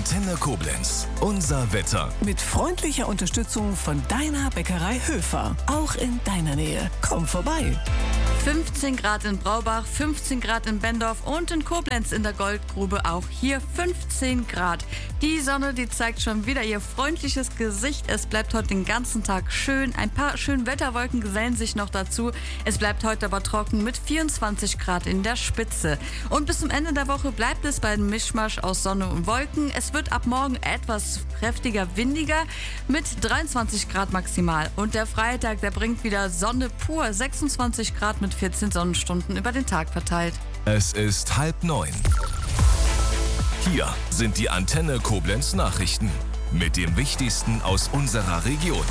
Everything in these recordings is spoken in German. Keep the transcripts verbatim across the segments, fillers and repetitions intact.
Antenne Koblenz. Unser Wetter. Mit freundlicher Unterstützung von deiner Bäckerei Höfer. Auch in deiner Nähe. Komm vorbei. fünfzehn Grad in Braubach, fünfzehn Grad in Bendorf und in Koblenz in der Goldgrube auch hier fünfzehn Grad. Die Sonne, die zeigt schon wieder ihr freundliches Gesicht. Es bleibt heute den ganzen Tag schön. Ein paar schöne Wetterwolken gesellen sich noch dazu. Es bleibt heute aber trocken mit vierundzwanzig Grad in der Spitze. Und bis zum Ende der Woche bleibt es bei einem Mischmasch aus Sonne und Wolken. Es wird ab morgen etwas kräftiger, windiger mit dreiundzwanzig Grad maximal. Und der Freitag, der bringt wieder Sonne pur, sechsundzwanzig Grad mit vierzehn Sonnenstunden über den Tag verteilt. Es ist halb neun. Hier sind die Antenne Koblenz Nachrichten mit dem Wichtigsten aus unserer Region.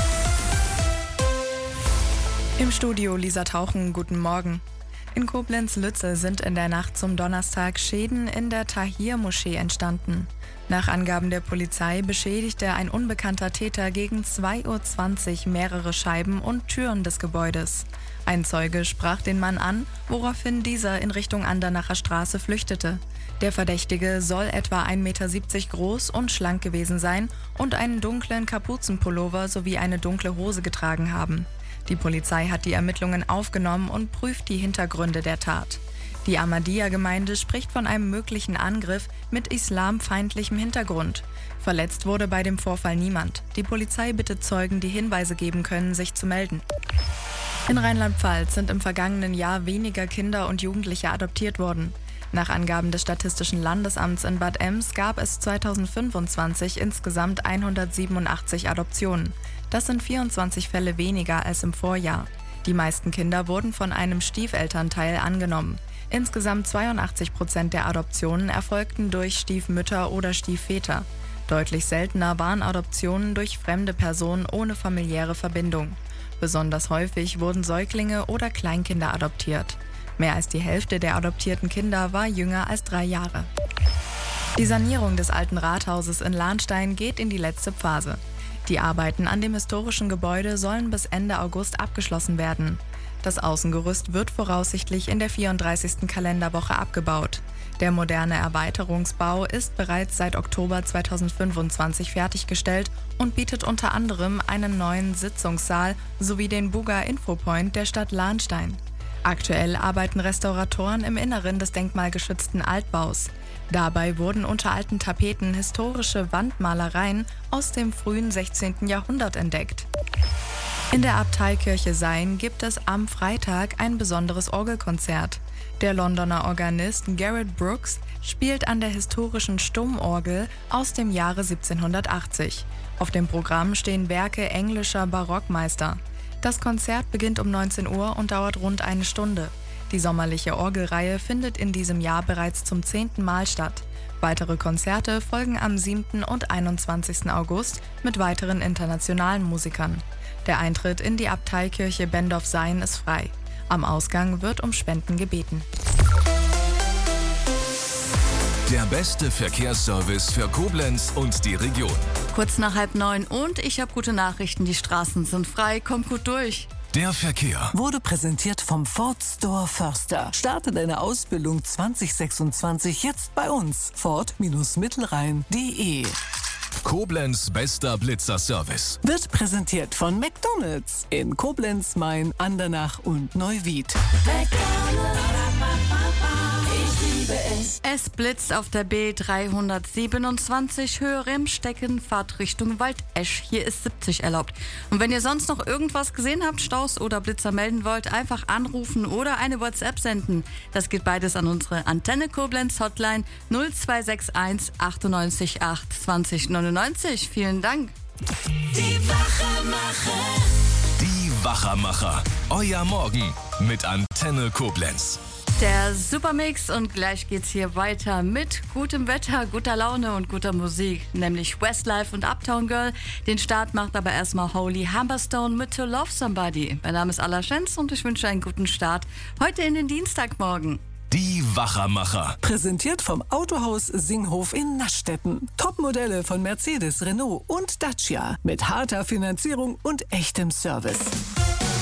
Im Studio Lisa Tauchen, guten Morgen. In Koblenz-Lützel sind in der Nacht zum Donnerstag Schäden in der Tahir-Moschee entstanden. Nach Angaben der Polizei beschädigte ein unbekannter Täter gegen zwei Uhr zwanzig mehrere Scheiben und Türen des Gebäudes. Ein Zeuge sprach den Mann an, woraufhin dieser in Richtung Andernacher Straße flüchtete. Der Verdächtige soll etwa ein Meter siebzig groß und schlank gewesen sein und einen dunklen Kapuzenpullover sowie eine dunkle Hose getragen haben. Die Polizei hat die Ermittlungen aufgenommen und prüft die Hintergründe der Tat. Die Ahmadiyya-Gemeinde spricht von einem möglichen Angriff mit islamfeindlichem Hintergrund. Verletzt wurde bei dem Vorfall niemand. Die Polizei bittet Zeugen, die Hinweise geben können, sich zu melden. In Rheinland-Pfalz sind im vergangenen Jahr weniger Kinder und Jugendliche adoptiert worden. Nach Angaben des Statistischen Landesamts in Bad Ems gab es zweitausendfünfundzwanzig insgesamt hundertsiebenundachtzig Adoptionen. Das sind vierundzwanzig Fälle weniger als im Vorjahr. Die meisten Kinder wurden von einem Stiefelternteil angenommen. Insgesamt zweiundachtzig Prozent der Adoptionen erfolgten durch Stiefmütter oder Stiefväter. Deutlich seltener waren Adoptionen durch fremde Personen ohne familiäre Verbindung. Besonders häufig wurden Säuglinge oder Kleinkinder adoptiert. Mehr als die Hälfte der adoptierten Kinder war jünger als drei Jahre. Die Sanierung des alten Rathauses in Lahnstein geht in die letzte Phase. Die Arbeiten an dem historischen Gebäude sollen bis Ende August abgeschlossen werden. Das Außengerüst wird voraussichtlich in der vierunddreißigsten Kalenderwoche abgebaut. Der moderne Erweiterungsbau ist bereits seit Oktober zweitausendfünfundzwanzig fertiggestellt und bietet unter anderem einen neuen Sitzungssaal sowie den Buga Infopoint der Stadt Lahnstein. Aktuell arbeiten Restauratoren im Inneren des denkmalgeschützten Altbaus. Dabei wurden unter alten Tapeten historische Wandmalereien aus dem frühen sechzehnten Jahrhundert entdeckt. In der Abteikirche Sayn gibt es am Freitag ein besonderes Orgelkonzert. Der Londoner Organist Garrett Brooks spielt an der historischen Stummorgel aus dem Jahre siebzehnhundertachtzig. Auf dem Programm stehen Werke englischer Barockmeister. Das Konzert beginnt um neunzehn Uhr und dauert rund eine Stunde. Die sommerliche Orgelreihe findet in diesem Jahr bereits zum zehnten Mal statt. Weitere Konzerte folgen am siebten und einundzwanzigsten August mit weiteren internationalen Musikern. Der Eintritt in die Abteikirche Bendorf-Sayn ist frei. Am Ausgang wird um Spenden gebeten. Der beste Verkehrsservice für Koblenz und die Region. Kurz nach halb neun und ich habe gute Nachrichten. Die Straßen sind frei. Kommt gut durch. Der Verkehr Wurde präsentiert vom Ford Store Förster. Starte deine Ausbildung zwanzig sechsundzwanzig jetzt bei uns. Ford Mittelrhein punkt de. Koblenz bester Blitzer-Service. Wird präsentiert von McDonald's in Koblenz, Main, Andernach und Neuwied. Es blitzt auf der B dreihundertsiebenundzwanzig Höhe Remstecken, Fahrt Richtung Waldesch. Hier ist siebzig erlaubt. Und wenn ihr sonst noch irgendwas gesehen habt, Staus oder Blitzer melden wollt, einfach anrufen oder eine WhatsApp senden. Das geht beides an unsere Antenne Koblenz Hotline null zwei sechs eins achtundneunzig acht zwanzig neunundneunzig. Vielen Dank. Die Wachermacher. Die Wachermacher. Euer Morgen mit Antenne Koblenz. Der Supermix und gleich geht's hier weiter mit gutem Wetter, guter Laune und guter Musik, nämlich Westlife und Uptown Girl. Den Start macht aber erstmal Holy Hammerstone mit To Love Somebody. Mein Name ist Alla Schenz und ich wünsche einen guten Start heute in den Dienstagmorgen. Die Wachermacher. Präsentiert vom Autohaus Singhof in Naschstetten. Topmodelle von Mercedes, Renault und Dacia mit harter Finanzierung und echtem Service.